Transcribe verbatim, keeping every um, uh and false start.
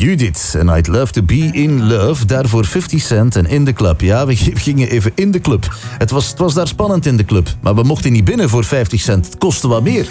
Judith en I'd Love to Be in Love. Daarvoor fifty cent en In the Club. Ja, we gingen even in de club. Het was, het was daar spannend in de club. Maar we mochten niet binnen voor vijftig cent. Het kostte wat meer.